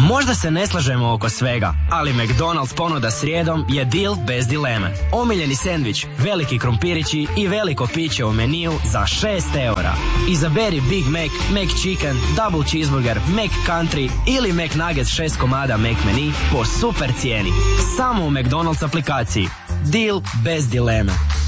Možda se ne slažemo oko svega, ali McDonald's ponuda srijedom je deal bez dileme. Omiljeni sendvič, veliki krompirići i veliko piće u meniju za 6 eura. Izaberi Big Mac, McChicken, Double Cheeseburger, McCountry ili McNuggets 6 komada McMenu po super cijeni. Samo u McDonald's aplikaciji. Deal bez dileme.